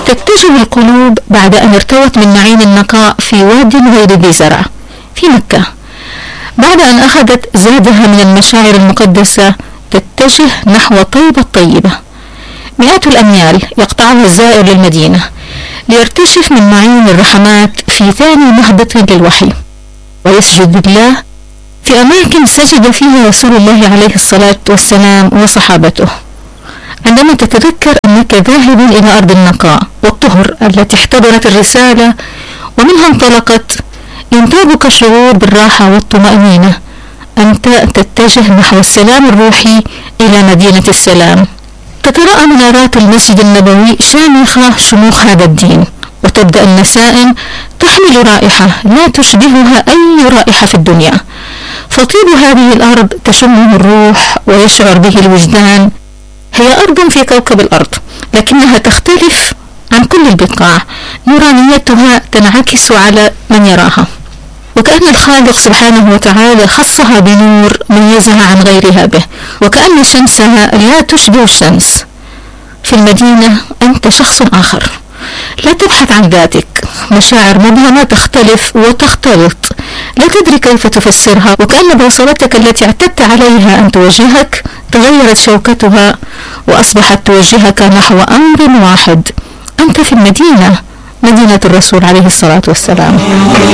تتجه القلوب بعد أن ارتوت من معين النقاء في واد غير ذي زرع في مكة، بعد أن أخذت زادها من المشاعر المقدسة تتجه نحو طيبة الطيبة. مئات الأميال يقطعها الزائر للمدينة ليرتشف من معين الرحمات في ثاني نهضة للوحي، ويسجد لله في أماكن سجد فيها رسول الله عليه الصلاة والسلام وصحابته. عندما تتذكر أنك ذاهب إلى أرض النقاء والطهر التي احتضنت الرسالة ومنها انطلقت، ينتابك شعور بالراحة والطمأنينة. أنت تتجه نحو السلام الروحي إلى مدينة السلام. تتراءى منارات المسجد النبوي شامخة شموخ هذا الدين، وتبدأ النسائم تحمل رائحة لا تشبهها أي رائحة في الدنيا، فطيب هذه الأرض تشمه الروح ويشعر به الوجدان. هي أرض في كوكب الأرض، لكنها تختلف عن كل البقاع، نورانيتها تنعكس على من يراها، وكأن الخالق سبحانه وتعالى خصها بنور ميزها عن غيرها به، وكأن شمسها لا تشبه الشمس. في المدينة أنت شخص آخر، لا تبحث عن ذاتك، مشاعر مبهمة تختلف وتختلط، لا تدري كيف تفسرها، وكأن بوصلتك التي اعتدت عليها أن توجهك تغيرت شوكتها وأصبحت توجهك نحو أمر واحد. أنت في المدينة، مدينة الرسول عليه الصلاة والسلام.